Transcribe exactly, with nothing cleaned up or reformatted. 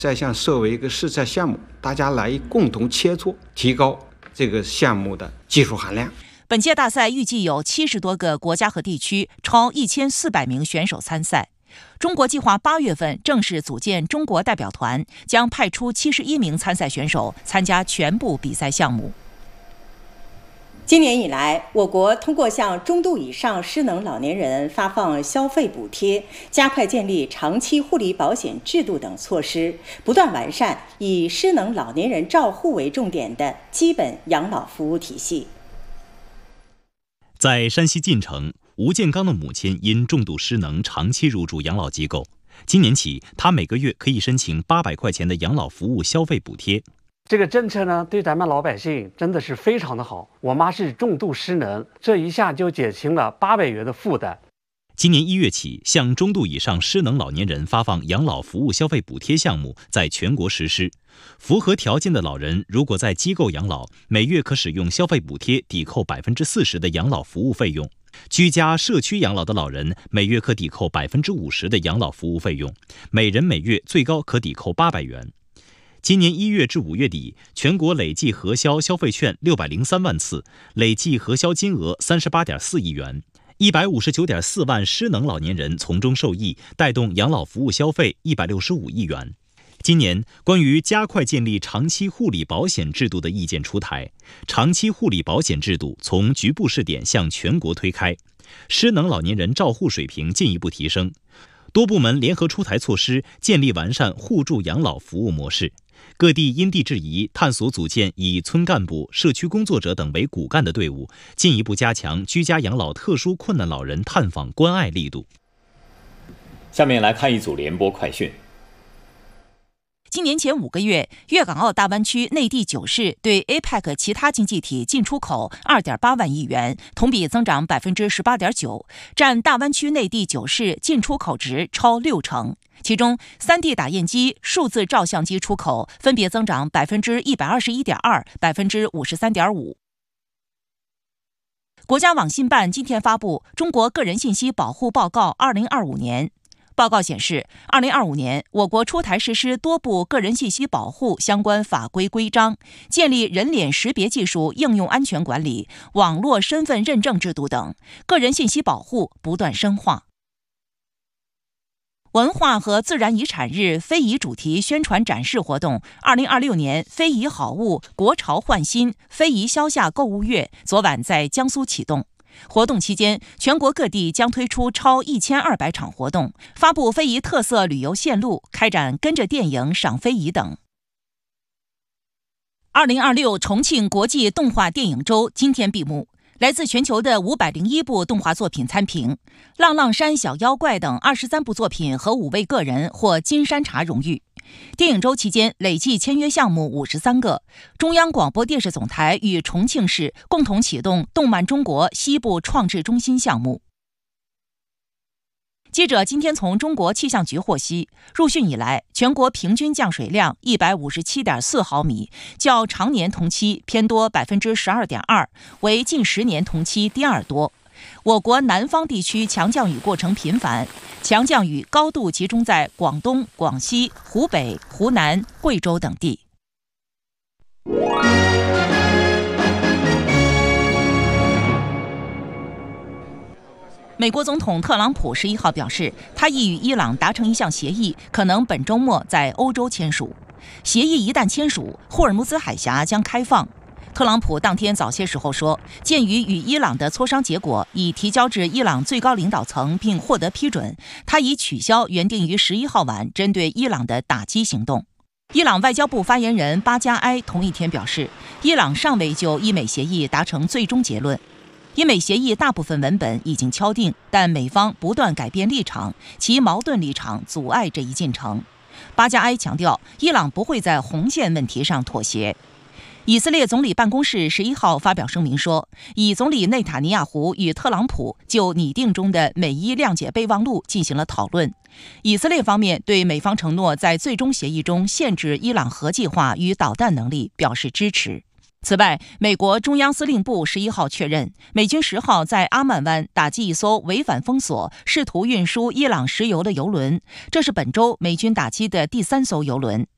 再项设为一个试测项目，大家来共同切磋，提高这个项目的技术含量。 本届大赛预计有七十多个国家和地区，超一千四百名选手参赛。中国计划八月份正式组建中国代表团，将派出七十一名参赛选手参加全部比赛项目。 今年以来，我国通过向中度以上失能老年人发放消费补贴，加快建立长期护理保险制度等措施，不断完善以失能老年人照护为重点的基本养老服务体系。 在山西晋城，吴建刚的母亲因重度失能长期入住养老机构，今年起，他每个月可以申请八百块钱的养老服务消费补贴。 这个政策呢，对咱们老百姓真的是非常的好。我妈是重度失能，这一下就减轻了八百元的负担。 今年一月起，向中度以上失能老年人发放养老服务消费补贴项目在全国实施。符合条件的老人，如果在机构养老，每月可使用消费补贴抵扣百分之四十的养老服务费用；居家社区养老的老人，每月可抵扣百分之五十的养老服务费用，每人每月最高可抵扣八百元。今年一月至五月底，全国累计核销消费券六百零三万次，累计核销金额三十八点四亿元，一百五十九点四万失能老年人从中受益，带动养老服务消费一百六十五亿元。今年，关于加快建立长期护理保险制度的意见出台，长期护理保险制度从局部试点向全国推开，失能老年人照护水平进一步提升。多部门联合出台措施，建立完善互助养老服务模式。各地因地制宜，探索组建以村干部、社区工作者等为骨干的队伍，进一步加强居家养老特殊困难老人探访关爱力度。 下面来看一组联播快讯。 今年前五个月，粤港澳大湾区内地九市对 A P E C 其他经济体进出口 二点八万亿元，同比增长 百分之十八点九， 占大湾区内地九市进出口值超六成。其中 三 D 打印机、数字照相机出口分别增长 百分之一百二十一点二、百分之五十三点五。国家网信办今天发布《中国个人信息保护报告二零二五年》。报告显示，二零二五年，我国出台实施多部个人信息保护相关法规规章，建立人脸识别技术应用安全管理、网络身份认证制度等，个人信息保护不断深化。文化和自然遗产日非遗主题宣传展示活动二零二六年非遗好物国潮焕新非遗消夏购物月昨晚在江苏启动。活动期间，全国各地将推出超一千二百场活动，发布非遗特色旅游线路，开展跟着电影赏非遗等。二零二六重庆国际动画电影周今天闭幕，来自全球的五百零一部动画作品参评，浪浪山小妖怪等二十三部作品和五位个人获金山茶荣誉。电影周期间累计签约项目五十三个，中央广播电视总台与重庆市共同启动动漫中国西部创制中心项目。记者今天从中国气象局获悉，入汛以来，全国平均降水量一百五十七点四毫米，较常年同期偏多 百分之十二点二， 为近十年同期第二多。我国南方地区强降雨过程频繁，强降雨高度集中在广东、广西、湖北、湖南、贵州等地。美国总统特朗普十一号表示，他已与伊朗达成一项协议，可能本周末在欧洲签署。协议一旦签署，霍尔木兹海峡将开放。特朗普当天早些时候说，鉴于与伊朗的磋商结果已提交至伊朗最高领导层并获得批准，他已取消原定于十一号晚针对伊朗的打击行动。伊朗外交部发言人巴加埃同一天表示，伊朗尚未就伊美协议达成最终结论。伊美协议大部分文本已经敲定，但美方不断改变立场，其矛盾立场阻碍这一进程。巴加埃强调，伊朗不会在红线问题上妥协。以色列总理办公室十一号发表声明说，以总理内塔尼亚胡与特朗普就拟定中的美伊谅解备忘录进行了讨论。以色列方面对美方承诺在最终协议中限制伊朗核计划与导弹能力表示支持。此外，美国中央司令部十一号确认，美军十号在阿曼湾打击一艘违反封锁、试图运输伊朗石油的油轮，这是本周美军打击的第三艘油轮。